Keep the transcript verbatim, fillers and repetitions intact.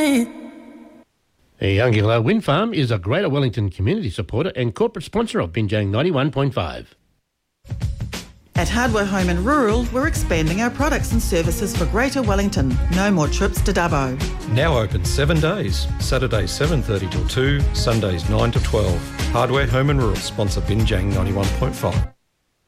me. Youngilla Wind Farm is a Greater Wellington community supporter and corporate sponsor of Binjang ninety-one point five. At Hardware Home and Rural, we're expanding our products and services for Greater Wellington. No more trips to Dubbo. Now open seven days. Saturdays seven thirty till two, Sundays nine to twelve. Hardware Home and Rural sponsor Binjang ninety-one point five.